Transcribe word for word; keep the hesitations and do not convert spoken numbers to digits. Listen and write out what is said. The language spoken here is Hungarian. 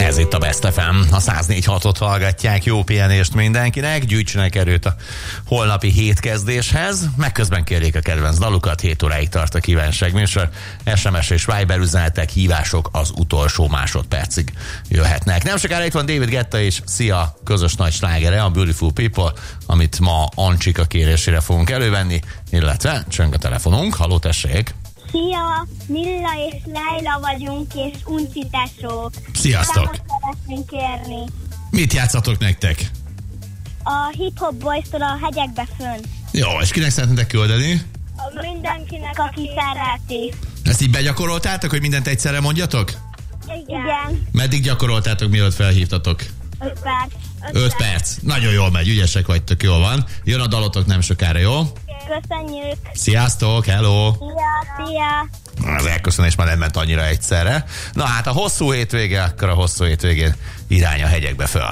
Ez itt a Best ef em, a száz négy hatot hallgatják, jó pihenést mindenkinek, gyűjtsenek erőt a holnapi hétkezdéshez, meg közben kérjék a kedvenc dalukat, hét óráig tart a kívánság műsor, es em es és Viber üzenetek, hívások az utolsó másodpercig jöhetnek. Nem sokára itt van David Guetta és Sia közös nagy slágere, a Beautiful People, amit ma Ancsika kérésére fogunk elővenni, illetve csöng a telefonunk. Halló, tessék! Szia! Milla és Leila vagyunk, és Unci tesók. Sziasztok! Számot szeretnénk kérni. Mit játszatok nektek? A Hip Hop Boys-tól a Hegyekbe fönn. Jó, és kinek szeretnétek küldeni? Mindenkinek, aki szereti. Ezt így begyakoroltátok, hogy mindent egyszerre mondjatok? Igen. Meddig gyakoroltátok, mielőtt felhívtatok? öt perc. öt perc. Nagyon jól megy, ügyesek vagytok, jól van. Jön a dalotok nem sokára, jó? Köszönjük. Sziasztok, hello! Szia, szia. Az elköszönés már nem ment annyira egyszerre. Na hát a hosszú hétvége, akkor a hosszú hétvégén irány a hegyekbe föl.